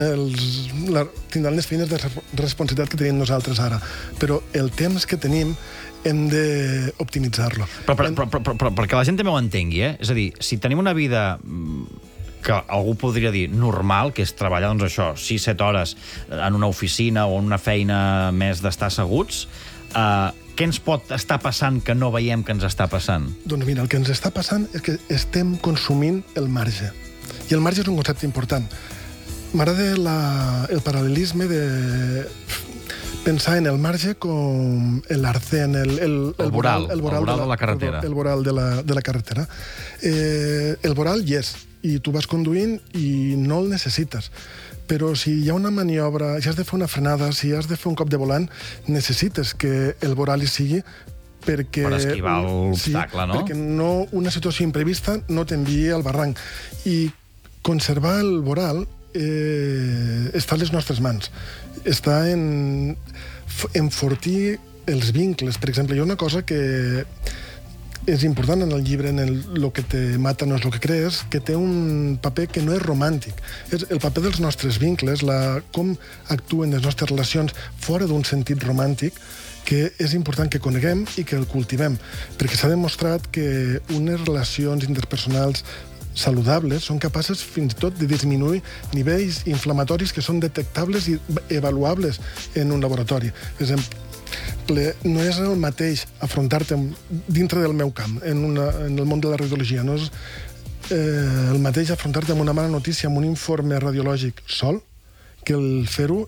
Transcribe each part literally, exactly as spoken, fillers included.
els, la, tindran les feines de responsabilitat que tenim nosaltres ara. Però el temps que tenim hem d'optimitzar-lo. Però, però, però, però, però perquè la gent també ho entengui, eh? És a dir, si tenim una vida que algú podria dir normal, que és treballar, doncs això, sis set hores en una oficina o en una feina més d'estar asseguts, eh, què ens pot estar passant que no veiem que ens està passant? Doncs mira, el que ens està passant és que estem consumint el marge. I el marge és un concepte important. M'agrada el paral·lelisme de pensar en el marge com l'arcén, el, el, el, el voral, el voral, el voral de la, de la carretera. El, el voral de la, de la carretera. Eh, el voral hi és, i tu vas conduint i no el necessites. Però si hi ha una maniobra, si has de fer una frenada, si has de fer un cop de volant, necessites que el voral hi sigui perquè... Per esquivar l'obstacle, sí, no? Perquè no, una situació imprevista no t'enviï al barranc. I conservar el voral eh, està a les nostres mans. Està en enfortir els vincles. Per exemple, hi ha una cosa que és important en el llibre, en el Lo que te mata no és lo que crees, que té un paper que no és romàntic. És el paper dels nostres vincles, la, com actuen les nostres relacions fora d'un sentit romàntic, que és important que coneguem i que el cultivem. Perquè s'ha demostrat que unes relacions interpersonals saludables són capaces fins i tot de disminuir nivells inflamatoris que són detectables i avaluables en un laboratori. Per exemple, no és el mateix afrontar-te dintre del meu camp, en, una, en el món de la radiologia, no és eh, el mateix afrontar-te amb una mala notícia, amb un informe radiològic sol, que el fer-ho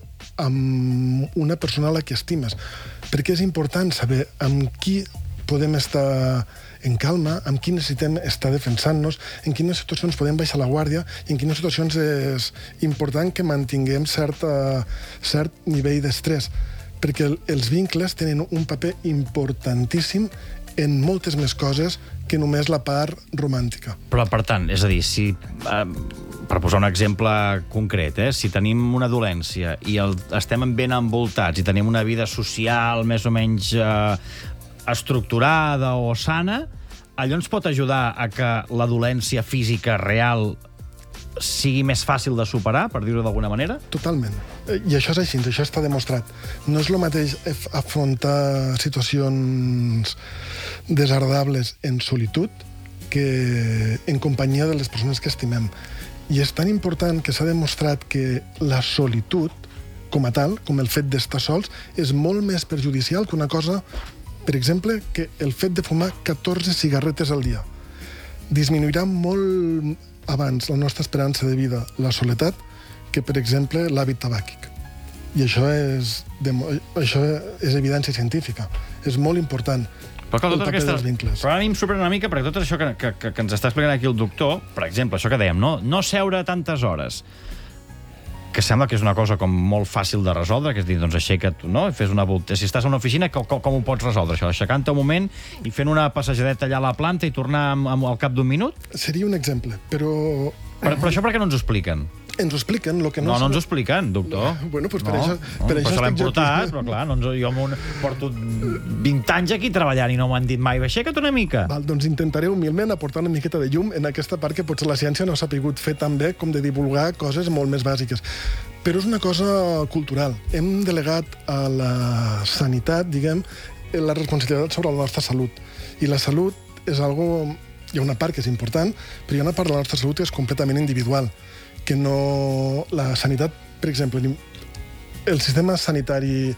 amb una persona a la que estimes. Perquè és important saber amb qui podem estar en calma, amb qui necessitem estar defensant-nos, en quines situacions podem baixar la guàrdia i en quines situacions és important que mantinguem certa, cert nivell d'estrès. Perquè els vincles tenen un paper importantíssim en moltes més coses que només la part romàntica. Però, per tant, és a dir, si, eh, per posar un exemple concret, eh, si tenim una dolència i el, estem ben envoltats i tenim una vida social més o menys eh, estructurada o sana, allò ens pot ajudar a que la dolència física real sigui més fàcil de superar, per dir-ho d'alguna manera? Totalment. I això és així, això està demostrat. No és el mateix afrontar situacions desagradables en solitud que en companyia de les persones que estimem. I és tan important que s'ha demostrat que la solitud, com a tal, com el fet d'estar sols, és molt més perjudicial que una cosa, per exemple, que el fet de fumar catorze cigarretes al dia. Disminuirà molt abans la nostra esperança de vida, la soledat, que, per exemple, l'hàbit tabàquic. I això és, això és evidència científica. És molt important. Però clar, el paper aquesta... dels vincles. Però ara a mi em sorprèn una mica, perquè tot això que, que, que ens està explicant aquí el doctor, per exemple, això que dèiem, no, no seure tantes hores, que sembla que és una cosa com molt fàcil de resoldre, que és dir, doncs aixeca't, no? Fes una volta. Si estàs a una oficina, com, com, com ho pots resoldre, això? Aixecant-te un moment i fent una passejadeta allà a la planta i tornar amb, amb, al cap d'un minut? Seria un exemple, però... Però, però això per què no ens ho expliquen? Ens ho expliquen, el que no... No, no ens ho expliquen, doctor. No, bueno, doncs per no, això... No, per no, això se l'hem estic jo portat, aquí. però clar, no ens, jo un, porto vint anys aquí treballant i no m'han dit mai, aixeca't una mica. Val, doncs intentaré humilment aportar una miqueta de llum en aquesta part que potser la ciència no s'ha pogut fer tan bé com de divulgar coses molt més bàsiques. Però és una cosa cultural. Hem delegat a la sanitat, diguem, la responsabilitat sobre la nostra salut. I la salut és algo... Hi ha una part que és important, però hi ha una part de la nostra salut que és completament individual. Que no... La sanitat, per exemple, el sistema sanitari...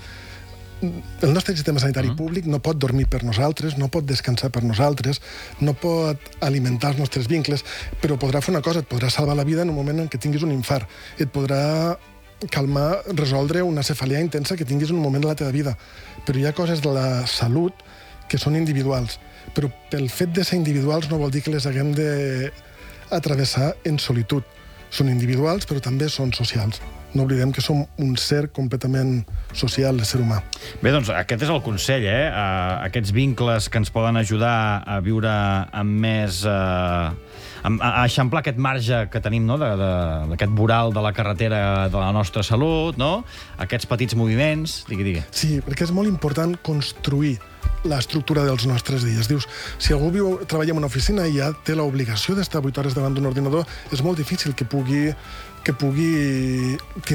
El nostre sistema sanitari uh-huh. públic no pot dormir per nosaltres, no pot descansar per nosaltres, no pot alimentar els nostres vincles, però podrà fer una cosa, et podrà salvar la vida en un moment en què tinguis un infart. Et podrà calmar, resoldre una cefalea intensa que tinguis en un moment de la teva vida. Però hi ha coses de la salut que són individuals. Però pel fet de ser individuals no vol dir que les haguem d'atravessar en solitud. Són individuals, però també són socials. No oblidem que som un ser completament social, l'ésser humà. Bé, doncs aquest és el consell, eh? Uh, aquests vincles que ens poden ajudar a viure amb més... Uh, a, a eixamplar aquest marge que tenim, no?, d'aquest voral de la carretera de la nostra salut, no? Aquests petits moviments... Digui, digui. Sí, perquè és molt important construir l'estructura dels nostres dies. Dius, si algú viu, treballa en una oficina i ja té l'obligació d'estar vuit hores davant d'un ordinador, és molt difícil que pugui, que pugui